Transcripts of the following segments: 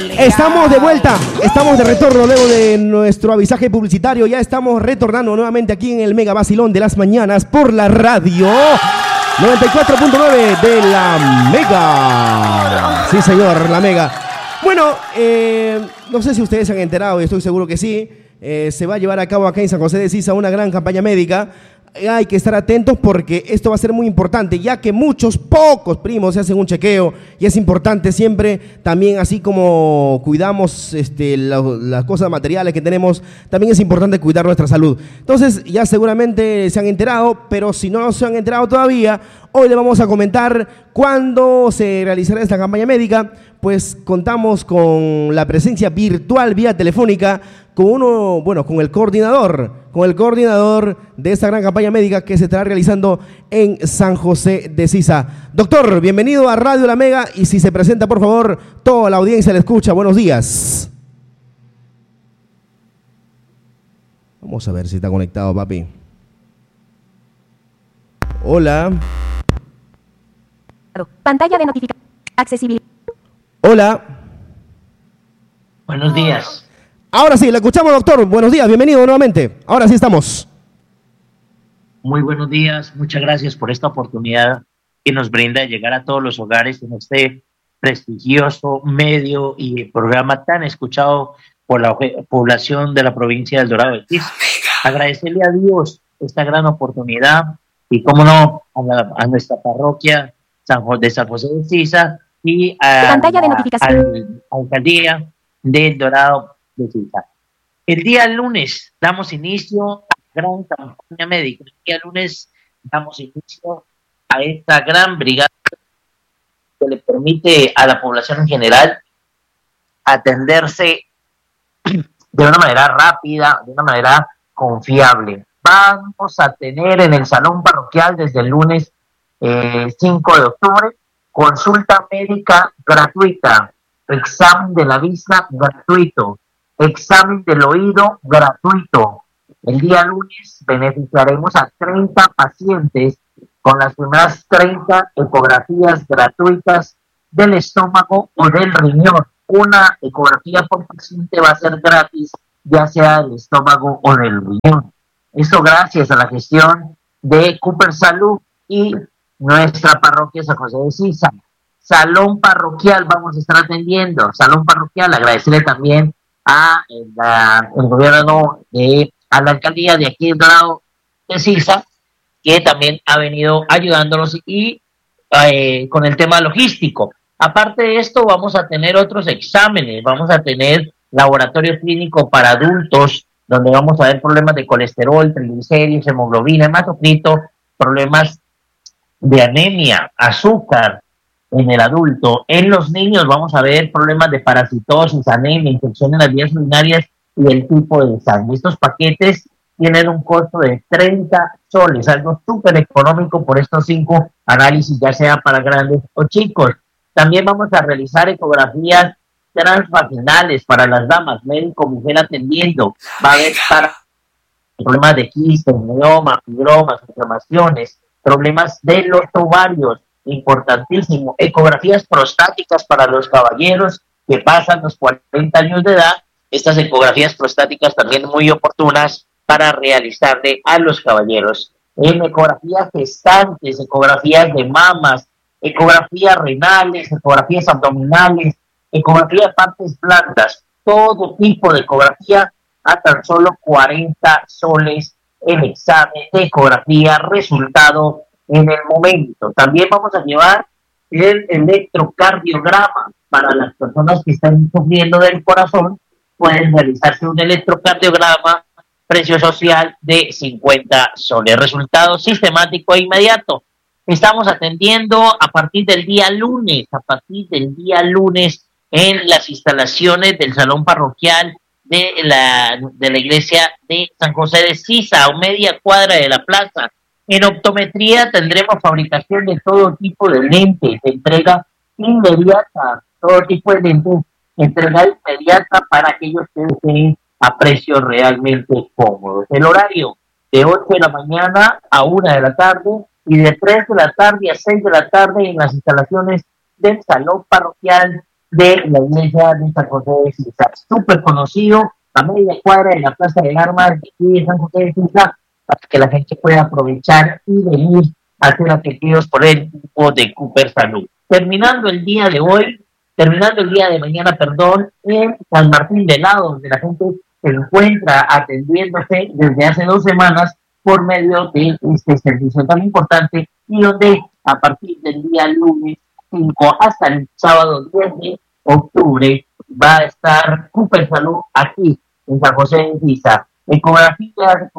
Estamos de vuelta, estamos de retorno luego de nuestro avisaje publicitario. Ya estamos retornando nuevamente aquí en el Mega Vacilón de las mañanas por la radio 94.9 de la Mega. Sí, señor, la Mega. Bueno, no sé si ustedes se han enterado, y estoy seguro que sí. Se va a llevar a cabo acá en San José de Sisa una gran campaña médica. Hay que estar atentos porque esto va a ser muy importante, ya que pocos primos se hacen un chequeo, y es importante siempre también, así como cuidamos las cosas materiales que tenemos, también es importante cuidar nuestra salud. Entonces ya seguramente se han enterado, pero si no se han enterado todavía, hoy le vamos a comentar cuándo se realizará esta campaña médica. Pues contamos con la presencia virtual vía telefónica con el coordinador de esta gran campaña médica que se estará realizando en San José de Sisa. Doctor, bienvenido a Radio La Mega, y si se presenta, por favor, toda la audiencia le escucha. Buenos días. Vamos a ver si está conectado, papi. Hola. Pantalla de notificación. Accesibilidad. Hola. Buenos días. Ahora sí, le escuchamos, doctor. Buenos días, bienvenido nuevamente. Ahora sí estamos. Muy buenos días, muchas gracias por esta oportunidad que nos brinda de llegar a todos los hogares en este prestigioso medio y programa tan escuchado por la población de la provincia del Dorado del Sisa. Agradecerle a Dios esta gran oportunidad y, cómo no, a nuestra parroquia de San José de Sisa y a la alcaldía del Dorado de Sisa. El día lunes damos inicio a la gran campaña médica. El día lunes damos inicio a esta gran brigada que le permite a la población en general atenderse de una manera rápida, de una manera confiable. Vamos a tener en el salón parroquial desde el lunes 5 de octubre consulta médica gratuita, examen de la vista gratuito, examen del oído gratuito. El día lunes beneficiaremos a 30 pacientes con las primeras 30 ecografías gratuitas del estómago o del riñón. Una ecografía por paciente va a ser gratis, ya sea del estómago o del riñón. Esto gracias a la gestión de Cooper Salud y nuestra parroquia San José de Sisa. Salón parroquial vamos a estar atendiendo. Salón parroquial, agradecerle también a el gobierno a la alcaldía de aquí del Dorado de Sisa, que también ha venido ayudándonos y con el tema logístico. Aparte de esto, vamos a tener otros exámenes. Vamos a tener laboratorio clínico para adultos, donde vamos a ver problemas de colesterol, triglicéridos, hemoglobina, hematocrito, problemas de anemia, azúcar en el adulto. En los niños vamos a ver problemas de parasitosis, anemia, infección en las vías urinarias y el tipo de sangre. Estos paquetes tienen un costo de 30 soles, algo súper económico por estos 5 análisis, ya sea para grandes o chicos. También vamos a realizar ecografías transvaginales para las damas, médico, mujer atendiendo. Va a haber para problemas de quistes, miomas, fibromas, inflamaciones, problemas de los ovarios, importantísimo. Ecografías prostáticas para los caballeros que pasan los 40 años de edad. Estas ecografías prostáticas también muy oportunas para realizarle a los caballeros. En ecografías gestantes, ecografías de mamas, ecografías renales, ecografías abdominales, ecografía de partes blandas, todo tipo de ecografía a tan solo 40 soles el examen de ecografía, resultado en el momento. También vamos a llevar el electrocardiograma para las personas que están sufriendo del corazón. Pueden realizarse un electrocardiograma, precio social de 50 soles, resultado sistemático e inmediato. Estamos atendiendo a partir del día lunes en las instalaciones del salón parroquial de la iglesia de San José de Sisa, a media cuadra de la plaza. En optometría tendremos fabricación de todo tipo de lentes, entrega inmediata, todo tipo de lentes, entrega inmediata para aquellos que deseen a precios realmente cómodos. El horario de 8 de la mañana a 1 de la tarde y de 3 de la tarde a 6 de la tarde en las instalaciones del salón parroquial de la iglesia de San José de Sisa, súper conocido, a media cuadra de la Plaza de Armas de aquí de San José de Sisa, para que la gente pueda aprovechar y venir a ser atendidos por el equipo de Cooper Salud. Terminando el día de mañana, en San Martín de Lado, donde la gente se encuentra atendiéndose desde hace 2 semanas por medio de este servicio tan importante, y donde a partir del día lunes 5 hasta el sábado 10 de octubre va a estar Cooper Salud aquí en San José de Sisa. Ecografías,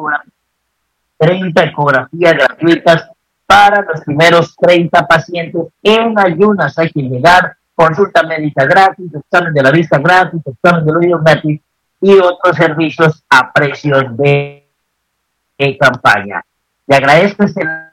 30 ecografías gratuitas para los primeros 30 pacientes en ayunas. Hay que llegar, consulta médica gratis, examen de la vista gratis, examen del oído gratis y otros servicios a precios de campaña. Le agradezco esta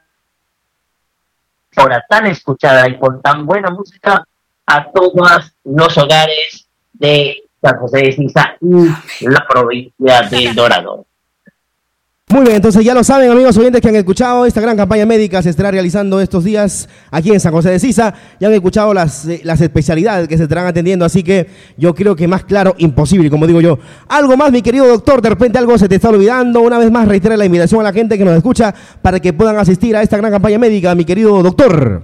hora tan escuchada y con tan buena música a todos los hogares de San José de Sisa y la provincia del Dorado. Muy bien, entonces ya lo saben, amigos oyentes que han escuchado, esta gran campaña médica se estará realizando estos días aquí en San José de Sisa. Ya han escuchado las especialidades que se estarán atendiendo, así que yo creo que más claro, imposible, como digo yo. Algo más, mi querido doctor, de repente algo se te está olvidando. Una vez más, reitera la invitación a la gente que nos escucha para que puedan asistir a esta gran campaña médica, mi querido doctor.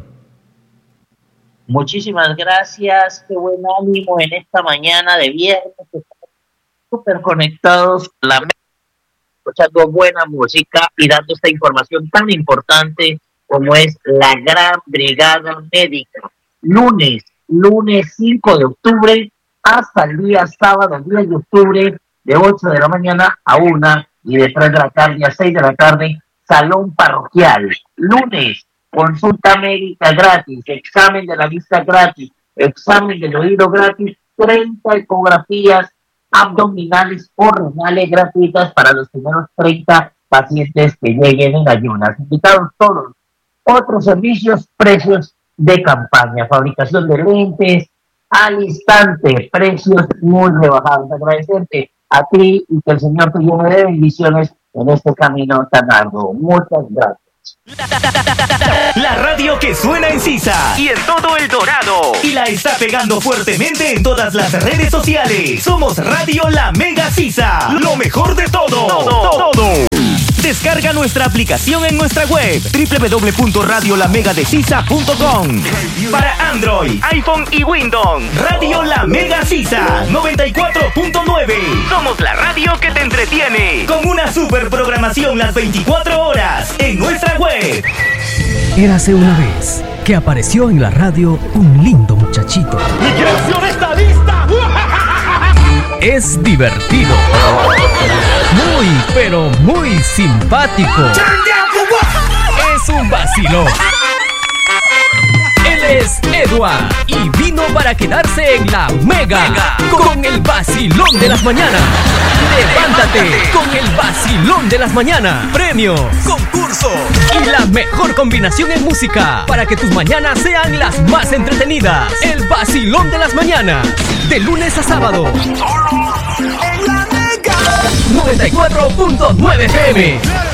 Muchísimas gracias, qué buen ánimo en esta mañana de viernes, súper conectados, escuchando buena música y dando esta información tan importante como es la Gran Brigada Médica. Lunes 5 de octubre hasta el día sábado 10 de octubre, de 8 de la mañana a 1 y de 3 de la tarde a 6 de la tarde, salón parroquial. Lunes, consulta médica gratis, examen de la vista gratis, examen del oído gratis, 30 ecografías abdominales o renales gratuitas para los primeros 30 pacientes que lleguen en ayunas. Invitados todos. Otros servicios, precios de campaña, fabricación de lentes al instante, precios muy rebajados. Agradecerte a ti y que el Señor te llene de bendiciones en este camino tan arduo. Muchas gracias. La radio que suena en Sisa y en todo El Dorado y la está pegando fuertemente en todas las redes sociales. Somos Radio La Mega Sisa, lo mejor de todo. Descarga nuestra aplicación en nuestra web www.radiolamegadesisa.com. Para Android, iPhone y Windows, Radio La Mega Sisa 94.9. Somos la radio que te entretiene con una super programación las 24 horas en nuestra web. Érase una vez que apareció en la radio un lindo muchachito. ¡Migración estadista! Es divertido. Muy, pero muy simpático. Es un vacilón. Él es Edward y vino para quedarse en la Mega con el vacilón de las mañanas. Levántate con el vacilón de las mañanas. Premios, concursos y la mejor combinación en música para que tus mañanas sean las más entretenidas. El vacilón de las mañanas, de lunes a sábado. Solo en la Mega 94.9 FM.